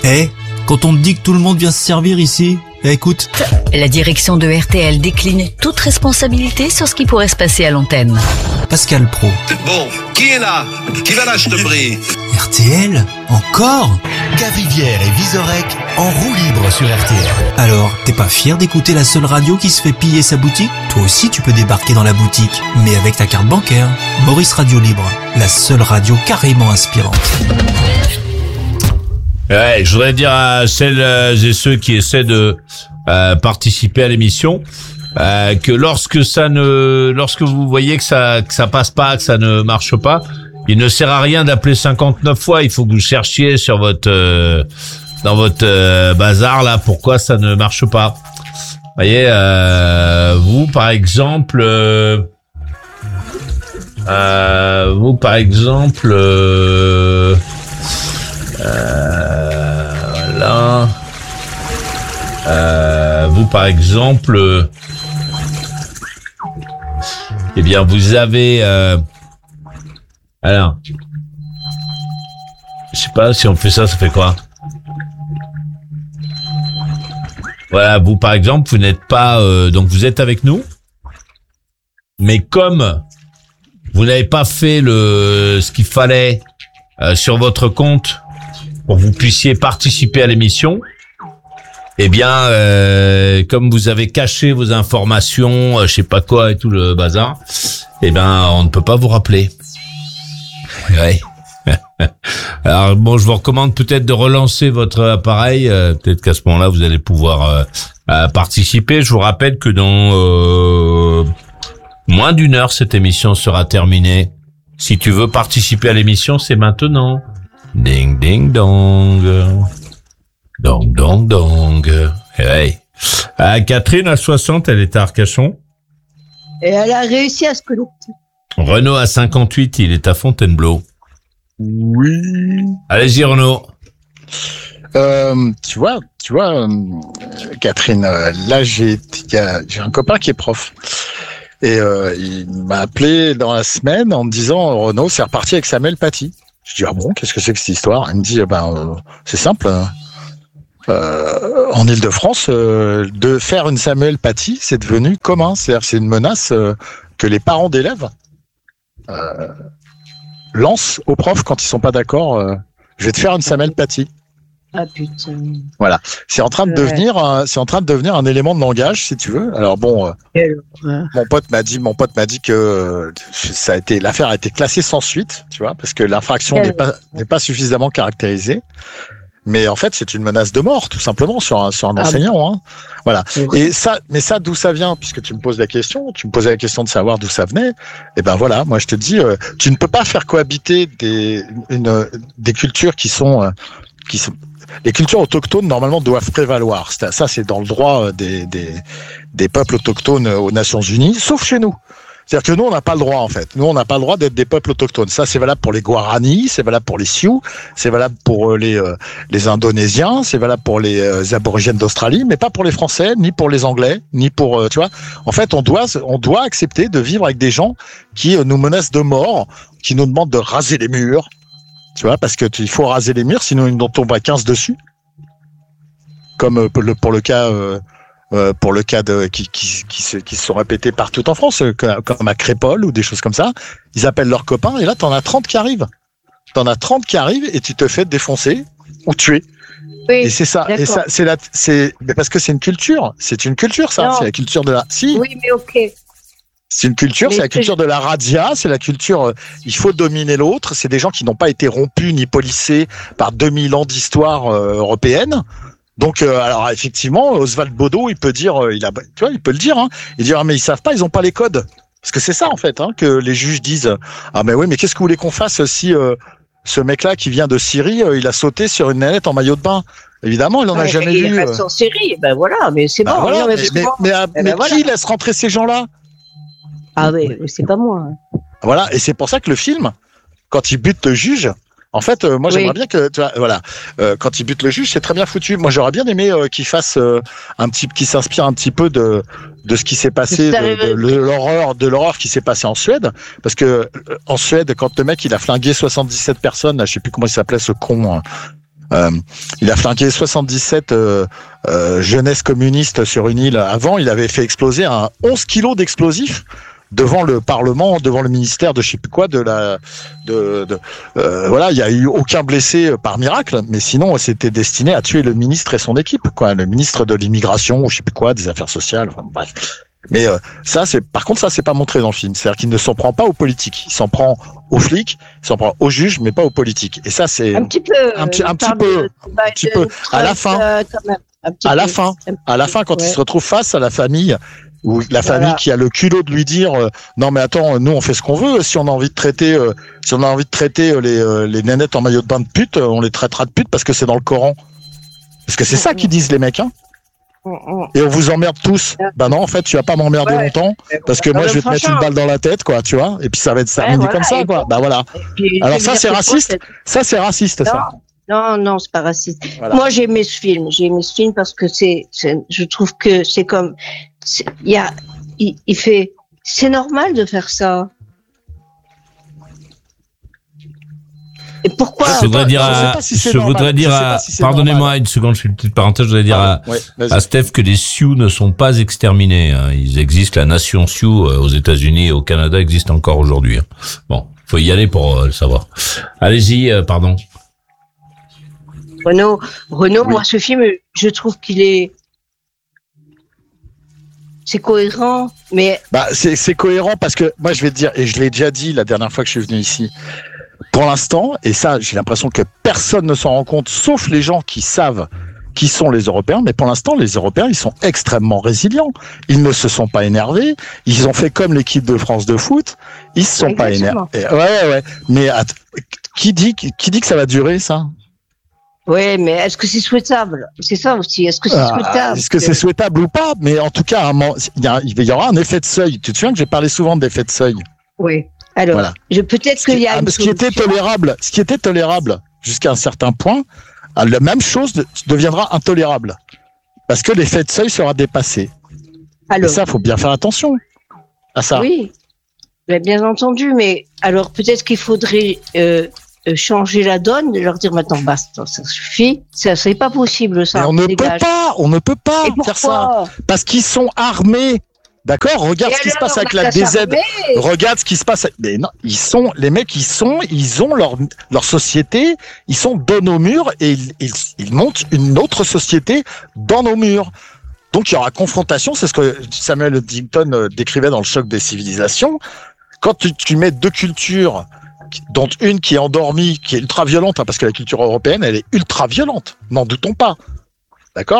Quand on te dit que tout le monde vient se servir ici, écoute. La direction de RTL décline toute responsabilité sur ce qui pourrait se passer à l'antenne. Pascal Praud. Bon, qui est là? Qui va lâcher le prix? RTL? Encore? Cavrivière et Vizorek en roue libre sur RTL. Alors, t'es pas fier d'écouter la seule radio qui se fait piller sa boutique? Toi aussi, tu peux débarquer dans la boutique, mais avec ta carte bancaire. Maurice Radio Libre, la seule radio carrément inspirante. Ouais, je voudrais dire à celles et ceux qui essaient de participer à l'émission que lorsque vous voyez que ça passe pas, que ça ne marche pas, il ne sert à rien d'appeler 59 fois. Il faut que vous cherchiez sur votre dans votre bazar là pourquoi ça ne marche pas. Vous voyez, vous par exemple, voilà. Vous par exemple, eh bien vous avez alors, je sais pas si on fait ça fait quoi? Voilà, vous par exemple, vous n'êtes pas donc vous êtes avec nous, mais comme vous n'avez pas fait ce qu'il fallait sur votre compte pour que vous puissiez participer à l'émission, eh bien, comme vous avez caché vos informations, je sais pas quoi et tout le bazar, eh ben, on ne peut pas vous rappeler. Ouais. Alors bon, je vous recommande peut-être de relancer votre appareil. Peut-être qu'à ce moment-là, vous allez pouvoir participer. Je vous rappelle que dans moins d'une heure, cette émission sera terminée. Si tu veux participer à l'émission, c'est maintenant. Ding ding dong. Dong dong dong. Hey. Catherine à 60, elle est à Arcachon. Et elle a réussi à se connecter. Renaud à 58, il est à Fontainebleau. Oui. Allez-y Renaud. Tu vois, Catherine, là j'ai un copain qui est prof. Et il m'a appelé dans la semaine en me disant Renaud, c'est reparti avec Samuel Paty. Je dis ah bon, qu'est-ce que c'est que cette histoire? Il me dit c'est simple. En Île-de-France, de faire une Samuel Paty, c'est devenu commun. C'est-à-dire c'est une menace que les parents d'élèves lancent aux profs quand ils sont pas d'accord. Je vais te faire une Samuel Paty. Ah putain. Voilà, c'est en train de devenir un élément de langage, si tu veux. Alors bon, mon pote m'a dit que l'affaire a été classée sans suite, tu vois, parce que l'infraction n'est pas suffisamment caractérisée. Mais en fait, c'est une menace de mort, tout simplement, sur un enseignant. Hein. Voilà. Et ça, d'où ça vient, puisque tu me posais la question de savoir d'où ça venait. Et ben voilà, moi je te dis, tu ne peux pas faire cohabiter des cultures qui sont les cultures autochtones normalement doivent prévaloir. Ça, c'est dans le droit des peuples autochtones aux Nations Unies, sauf chez nous. C'est-à-dire que nous, on n'a pas le droit, en fait. Nous, on n'a pas le droit d'être des peuples autochtones. Ça, c'est valable pour les Guaranis, c'est valable pour les Sioux, c'est valable pour les Indonésiens, c'est valable pour les aborigènes d'Australie, mais pas pour les Français, ni pour les Anglais, ni pour, tu vois. En fait, on doit accepter de vivre avec des gens qui nous menacent de mort, qui nous demandent de raser les murs, tu vois, parce que il faut raser les murs, sinon ils nous tombent à 15 dessus. Comme pour le cas qui se sont répétés partout en France, comme à Crépol ou des choses comme ça. Ils appellent leurs copains et là, t'en as 30 qui arrivent. Et tu te fais défoncer ou tuer. Oui, et c'est ça. D'accord. Et ça, mais parce que c'est une culture. C'est une culture, ça. Non. C'est la culture de la. Si. Oui, mais ok. C'est une culture, c'est la culture de la radia, c'est la culture, il faut dominer l'autre, c'est des gens qui n'ont pas été rompus ni policés par 2000 ans d'histoire européenne. Donc, alors effectivement, Oswald Bodo, il peut dire, il peut le dire, hein. Il dit, mais ils savent pas, ils ont pas les codes. Parce que c'est ça, en fait, hein, que les juges disent. Ah, mais oui, mais qu'est-ce que vous voulez qu'on fasse si ce mec-là qui vient de Syrie, il a sauté sur une nanette en maillot de bain? Évidemment, il en a jamais vu. Il reste en Syrie, ben voilà, mais c'est bon. Voilà, mais qui laisse rentrer ces gens-là? Ah oui, c'est pas moi. Voilà, et c'est pour ça que le film, quand il bute le juge, en fait, moi j'aimerais bien que, tu vois, voilà, quand il bute le juge, c'est très bien foutu. Moi j'aurais bien aimé qu'il fasse qu'il s'inspire un petit peu de ce qui s'est passé, de l'horreur qui s'est passée en Suède, parce que en Suède, quand le mec il a flingué 77 personnes, là, je sais plus comment il s'appelait ce con. Il a flingué 77 jeunesse communiste sur une île. Avant, il avait fait exploser 11 kilos d'explosifs devant le Parlement, devant le ministère de je sais plus quoi, voilà, il y a eu aucun blessé par miracle, mais sinon c'était destiné à tuer le ministre et son équipe, quoi, le ministre de l'immigration ou je sais plus quoi, des affaires sociales, enfin, bref. Mais par contre, ça c'est pas montré dans le film, c'est-à-dire qu'il ne s'en prend pas aux politiques, il s'en prend aux flics, il s'en prend aux juges, mais pas aux politiques. Et ça c'est un petit peu à la fin, quand il se retrouve face à la famille. Ou la famille qui a le culot de lui dire non mais attends, nous on fait ce qu'on veut, si on a envie de traiter les nénettes en maillot de bain de pute, on les traitera de pute parce que c'est dans le Coran. Parce que c'est ça qu'ils disent les mecs, hein. Et on vous emmerde tous. Bah non, en fait, tu vas pas m'emmerder longtemps parce que moi je vais te mettre une balle dans la tête, quoi, tu vois, et puis ça va être terminé comme ça, quoi. Bah voilà. Alors ça c'est raciste. Ça c'est raciste, ça. Non, c'est pas raciste. Voilà. Moi, j'ai aimé ce film parce que je trouve que c'est comme, il fait, c'est normal de faire ça. Et pourquoi? Je voudrais dire pardonnez-moi une seconde, je fais une petite parenthèse, je voudrais dire à Steph que les Sioux ne sont pas exterminés, hein. Ils existent, la nation Sioux aux États-Unis et au Canada existe encore aujourd'hui. Bon, faut y aller pour le savoir. Allez-y, pardon. Renaud, oui. Moi, ce film, je trouve c'est cohérent, mais... c'est cohérent parce que, moi, je vais te dire, et je l'ai déjà dit la dernière fois que je suis venu ici, pour l'instant, et ça, j'ai l'impression que personne ne s'en rend compte, sauf les gens qui savent qui sont les Européens, mais pour l'instant, les Européens, ils sont extrêmement résilients. Ils ne se sont pas énervés, ils ont fait comme l'équipe de France de foot, ils se sont pas énervés. Ouais. Mais qui dit que ça va durer, ça? Oui, mais est-ce que c'est souhaitable? C'est ça aussi. Est-ce que c'est souhaitable? Est-ce que c'est souhaitable ou pas? Mais en tout cas, il y aura un effet de seuil. Tu te souviens que j'ai parlé souvent d'effet de seuil? Oui. Alors, voilà. Peut-être qu'il y a ce qui était tolérable jusqu'à un certain point, la même chose deviendra intolérable. Parce que l'effet de seuil sera dépassé. Alors, et ça, faut bien faire attention à ça. Oui, bien entendu. Mais alors, peut-être qu'il faudrait changer la donne, de leur dire maintenant basta, ça suffit, ça c'est pas possible ça. Mais on ne peut pas faire ça parce qu'ils sont armés. D'accord, regarde ce qui se passe avec la DZ. Regarde ce qui se passe. Mais non, les mecs, ils ont leur société, ils sont dans nos murs et ils montent une autre société dans nos murs. Donc il y aura confrontation, c'est ce que Samuel Huntington décrivait dans Le Choc des civilisations. Quand tu mets deux cultures, dont une qui est endormie, qui est ultra violente, hein, parce que la culture européenne, elle est ultra violente, n'en doutons pas. D'accord ?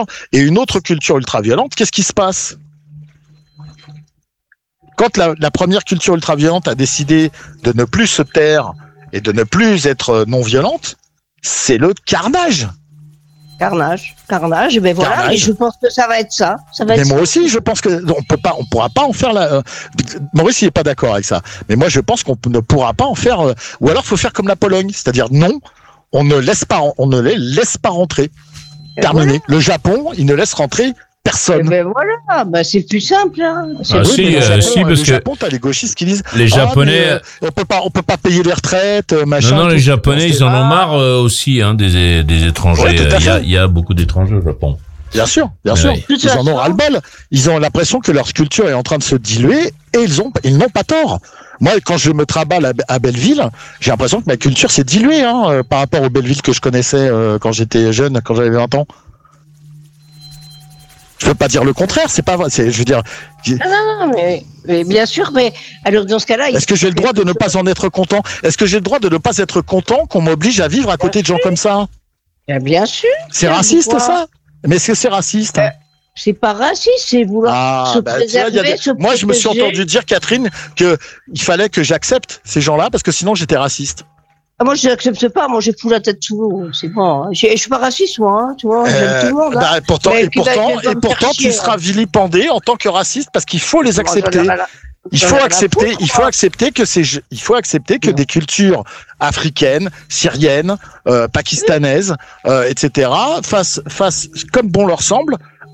Et une autre culture ultra violente, qu'est-ce qui se passe ? Quand la première culture ultra violente a décidé de ne plus se taire et de ne plus être non violente, c'est le carnage. Carnage, ben voilà, carnage. Et je pense que ça va être ça. Mais moi aussi, je pense que on pourra pas en faire Maurice, il est pas d'accord avec ça. Mais moi, je pense qu'on ne pourra pas en faire, ou alors faut faire comme la Pologne, c'est-à-dire non, on ne les laisse pas rentrer. Et terminé. Voilà. Le Japon, il ne laisse rentrer personne. Et ben voilà, c'est plus simple. Hein. Parce que Japon, t'as les gauchistes qui disent les Japonais, on peut pas payer les retraites, machin. Non, les Japonais, ils en ont marre aussi, hein, des étrangers. Ouais, il y a beaucoup d'étrangers au Japon. Bien sûr. Oui. Ils en ont ras-le-bol. Ils ont l'impression que leur culture est en train de se diluer et ils n'ont pas tort. Moi, quand je me traballe à Belleville, j'ai l'impression que ma culture s'est diluée, par rapport aux Belleville que je connaissais quand j'étais jeune, quand j'avais 20 ans. Je peux pas dire le contraire, c'est pas vrai. Je veux dire. Non, mais bien sûr, mais alors dans ce cas-là. Est-ce que j'ai le droit de ne pas en être content ? Est-ce que j'ai le droit de ne pas être content qu'on m'oblige à vivre à côté de gens comme ça ? Bien sûr. C'est raciste, ça ? Mais est-ce que c'est raciste ? C'est pas raciste, c'est vouloir se préserver. Moi, je me suis entendu dire, Catherine, que il fallait que j'accepte ces gens-là parce que sinon j'étais raciste. Moi, je n'accepte pas. Moi, j'ai fou la tête sous l'eau. C'est bon. Je suis pas raciste, moi. Tu vois, j'aime tout le monde. Hein. Pourtant, tu seras vilipendé en tant que raciste parce qu'il faut les accepter. Il faut accepter que des cultures africaines, syriennes, pakistanaises, etc. fassent comme bon leur semble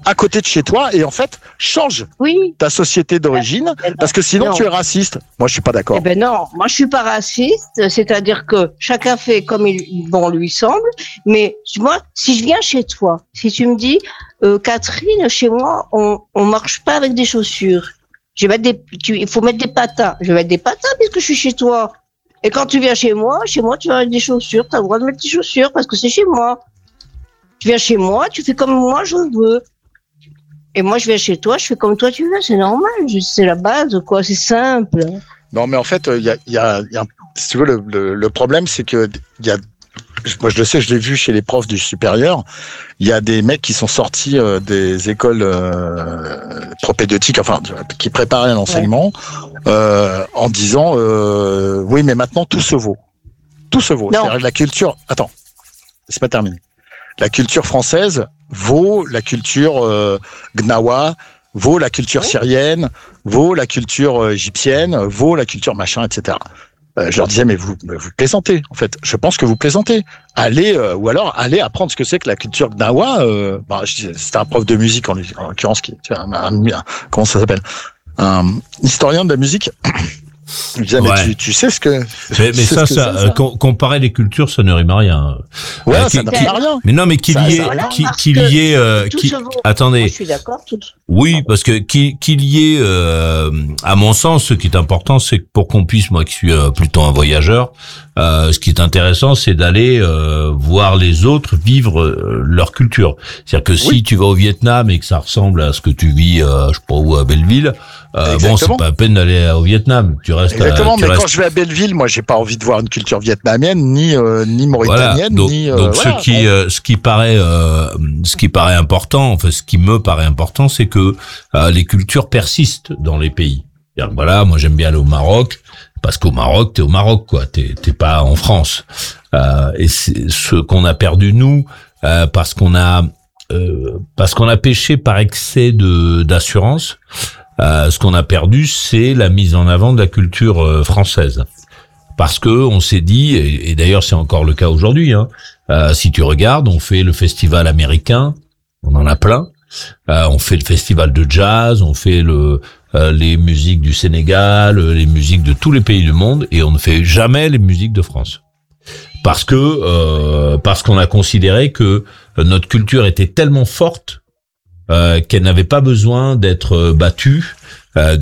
à côté de chez toi et en fait change ta société d'origine parce que sinon tu es raciste. Moi je suis pas d'accord. Eh ben non, moi je suis pas raciste, c'est-à-dire que chacun fait comme lui semble, mais moi si je viens chez toi, si tu me dis Catherine, chez moi on marche pas avec des chaussures. Je vais mettre il faut mettre des patins. Je vais mettre des patins puisque je suis chez toi. Et quand tu viens chez moi tu vas avec des chaussures, tu as le droit de mettre des chaussures parce que c'est chez moi. Tu viens chez moi, tu fais comme moi je veux. Et moi je viens chez toi, je fais comme toi tu veux, c'est normal, c'est la base quoi, c'est simple. Non mais en fait il y a si tu veux le problème c'est que moi je le sais, je l'ai vu chez les profs du supérieur, il y a des mecs qui sont sortis des écoles propédeutiques, enfin qui préparaient un enseignement en disant oui mais maintenant tout se vaut. C'est-à-dire la culture. Attends, c'est pas terminé. La culture française vaut la culture gnawa, vaut la culture syrienne, vaut la culture égyptienne, vaut la culture machin, etc. Je leur disais mais vous plaisantez en fait. Je pense que vous plaisantez. Allez ou alors allez apprendre ce que c'est que la culture gnawa. C'était un prof de musique en l'occurrence comment ça s'appelle, un historien de la musique. Je disais, mais tu sais ce que. Mais ça, comparer les cultures, ça ne rime à rien. Ouais, ça ne rime à rien. Mais non, mais qu'il y ait, attendez. Je suis d'accord. Oui, parce que qu'il y ait, à mon sens, ce qui est important, c'est que pour qu'on puisse, moi qui suis plutôt un voyageur, ce qui est intéressant, c'est d'aller voir les autres vivre leur culture. C'est-à-dire que si tu vas au Vietnam et que ça ressemble à ce que tu vis, je sais pas où, à Belleville, bon, c'est pas la peine d'aller au Vietnam. Tu restes. Exactement, mais quand je vais à Belleville, moi, j'ai pas envie de voir une culture vietnamienne, ni mauritanienne, donc ce qui paraît important, enfin, ce qui me paraît important, c'est que les cultures persistent dans les pays. Voilà, moi j'aime bien aller au Maroc parce qu'au Maroc, t'es au Maroc, quoi. T'es pas en France. Et c'est ce qu'on a perdu nous parce qu'on a péché par excès d'assurance. Ce qu'on a perdu, c'est la mise en avant de la culture française. Parce que on s'est dit, et d'ailleurs c'est encore le cas aujourd'hui, si tu regardes, on fait le festival américain, on en a plein, on fait le festival de jazz, on fait les musiques du Sénégal, les musiques de tous les pays du monde, et on ne fait jamais les musiques de France. Parce qu'on a considéré que notre culture était tellement forte qu'elle n'avait pas besoin d'être battue,